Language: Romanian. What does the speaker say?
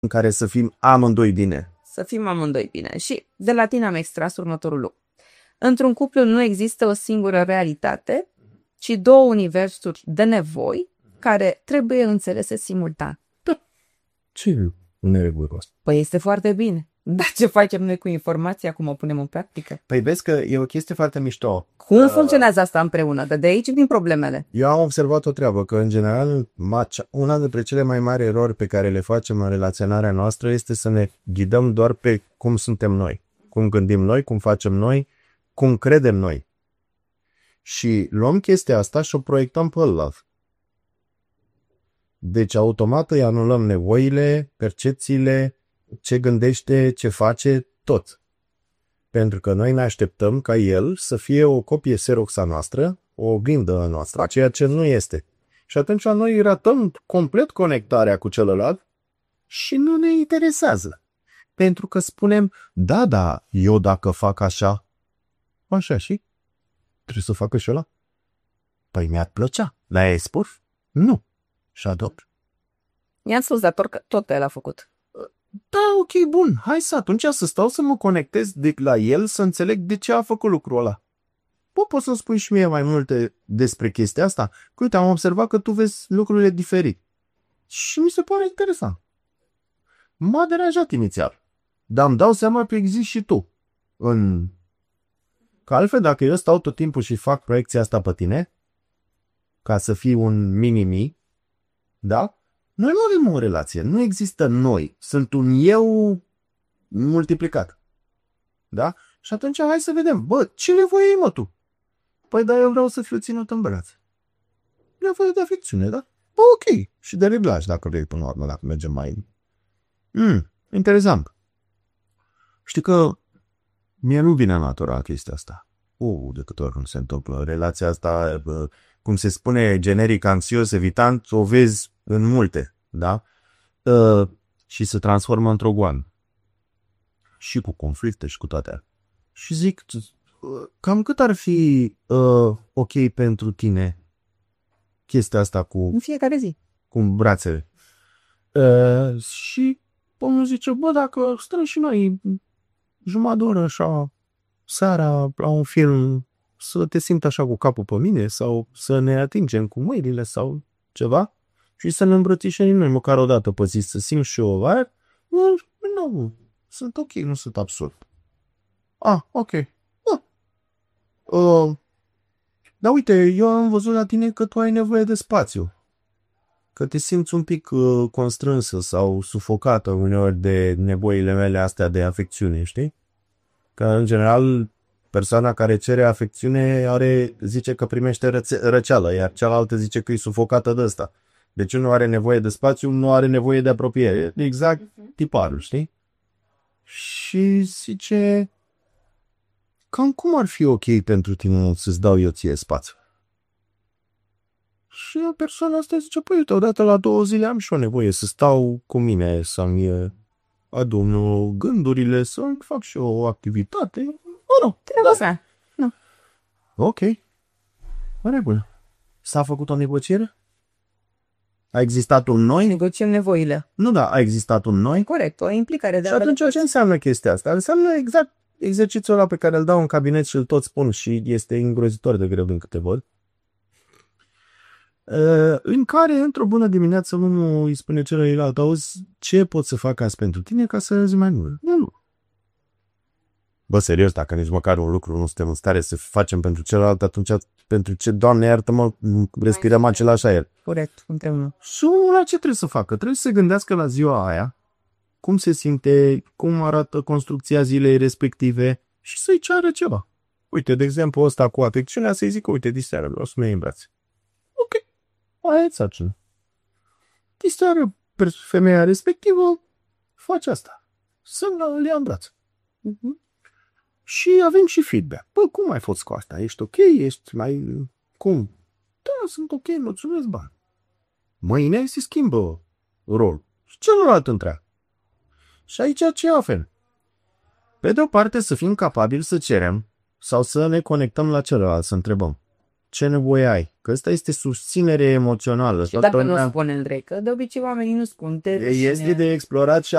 în care să fim amândoi bine. Să fim amândoi bine. Și de la tine am extras următorul lucru. Într-un cuplu nu există o singură realitate, ci două universuri de nevoi care trebuie înțelese simultan. Ce neregulă cu asta? Păi este foarte bine. Dar ce facem noi cu informația, cum o punem în practică? Păi vezi că e o chestie foarte mișto. Cum funcționează asta împreună? De aici vin problemele. Eu am observat o treabă, că în general una dintre cele mai mari erori pe care le facem în relaționarea noastră este să ne ghidăm doar pe cum suntem noi. Cum gândim noi, cum facem noi, cum credem noi. Și luăm chestia asta și o proiectăm pe ălalt. Deci automat îi anulăm nevoile, percepțiile, ce gândește, ce face, tot. Pentru că noi ne așteptăm ca el să fie o copie Xerox a noastră, o oglindă a noastră, ceea ce nu este. Și atunci noi ratăm complet conectarea cu celălalt și nu ne interesează. Pentru că spunem, da, eu dacă fac așa, așa și trebuie să facă și ăla. Păi mi-ar plăcea. Dar ai spus? Nu. Și adopt. I-am spus, dar tot el a făcut. Da, ok, bun. Hai să atunci să stau să mă conectez la el, să înțeleg de ce a făcut lucrul ăla. Poți să-mi spui și mie mai multe despre chestia asta? Că uite, am observat că tu vezi lucrurile diferit. Și mi se pare interesant. M-a deranjat inițial. Dar îmi dau seama că existi și tu. Că altfel, dacă eu stau tot timpul și fac proiecția asta pe tine, ca să fii un mini-mi, da? Noi nu avem o relație. Nu există noi. Sunt un eu multiplicat. Da? Și atunci hai să vedem. Bă, ce nevoie ai, mă, tu? Păi, da, eu vreau să fiu ținut în braț. Nevoie de afecțiune, da? Bă, ok. Și de reglaj, dacă vrei, până la urmă, dacă mergem mai... Interesant. Știi că mie nu vine natural chestia asta. De câte ori nu se întâmplă. Relația asta, cum se spune, generic, anxios, evitant, o vezi în multe, da? Și se transformă într-o goană. Și cu conflicte și cu toate. Și zic, cam cât ar fi ok pentru tine chestia asta cu... În fiecare zi. Cu brațele. Și omul zice, bă, dacă stăm și noi jumătate de oră așa, seara, la un film, să te simți așa cu capul pe mine sau să ne atingem cu mâinile sau ceva și să ne îmbrățișăm noi măcar o dată pe zi, să simt și eu aer, nu, sunt ok, nu sunt absurd. Ok. Dar uite, eu am văzut la tine că tu ai nevoie de spațiu. Că te simți un pic constrânsă sau sufocată uneori de nevoile mele astea de afecțiune, știi? Că în general persoana care cere afecțiune zice că primește răceală, iar cealaltă zice că e sufocată de ăsta. Deci unul are nevoie de spațiu, nu are nevoie de apropiere. Exact tiparul, știi? Și zice, cam cum ar fi ok pentru tine să-ți dau eu ție spațiu? Și persoana asta zice, păi uite, odată la 2 zile am și o nevoie să stau cu mine, să-mi adun gândurile, să fac și o activitate. Nu. Ok. În regulă. S-a făcut o negociere? A existat un noi? Negociem nevoile. Nu, da, a existat un noi? Corect, o implicare de... Și atunci ce înseamnă chestia asta? Înseamnă exact exercițiul ăla pe care îl dau în cabinet și îl tot spun și este îngrozitor de greu din câte văd. În care, într-o bună dimineață, unul îi spune celuilalt, auzi, ce pot să fac azi pentru tine ca să râzi mai mult? Nu. Bă, serios, dacă nici măcar un lucru nu suntem în stare să facem pentru celălalt, atunci pentru ce, Doamne iartă-mă, respirăm același aer. Corect, împreună. Și ăla ce trebuie să facă? Trebuie să se gândească la ziua aia, cum se simte, cum arată construcția zilei respective și să-i ceară ceva. Uite, de exemplu, ăsta cu afecțiunea, să-i zică, uite, diseară, vreau să mă iei în brațe. Ok, aia e sarcină. Diseară femeia respectivă, face asta. Să-l ia în brațe. Și avem și feedback. Bă, cum ai fost cu asta? Ești ok? Ești mai... Cum? Da, sunt ok, mulțumesc, bani. Mâine se schimbă rol. Și celălalt întreagă. Și aici ce avem? Pe de o parte să fim capabili să cerem sau să ne conectăm la celălalt, să întrebăm. ce nevoie ai. Că ăsta este susținere emoțională. Și dacă nu spune Drake, că de obicei oamenii nu spun. Este de explorat și